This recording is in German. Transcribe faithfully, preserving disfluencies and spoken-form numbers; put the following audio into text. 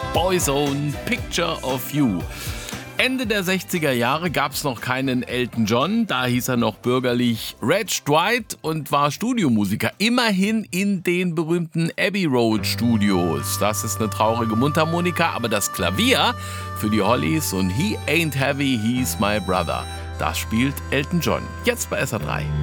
Boyzone, Picture of You. Ende der sechziger Jahre gab es noch keinen Elton John, da hieß er noch bürgerlich Reg Dwight und war Studiomusiker, immerhin in den berühmten Abbey Road Studios. Das ist eine traurige Mundharmonika, aber das Klavier für die Hollies und He Ain't Heavy, He's My Brother, das spielt Elton John. Jetzt bei S R drei.